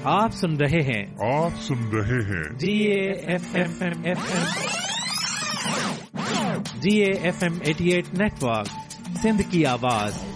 आप सुन रहे हैं GAFM 88 नेटवर्क, सिंध की आवाज